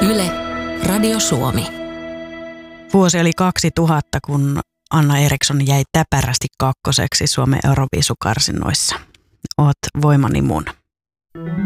Yle, Radio Suomi. Vuosi oli 2000, kun Anna Eriksson jäi täpärästi kakkoseksi Suomen Euroviisukarsinnoissa. Oot voimani mun.